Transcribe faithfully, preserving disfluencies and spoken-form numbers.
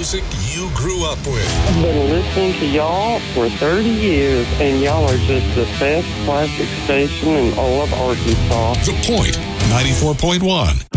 music you grew up with. I've been listening to y'all for thirty years, and y'all are just the best classic station in all of Arkansas. The Point, ninety-four point one.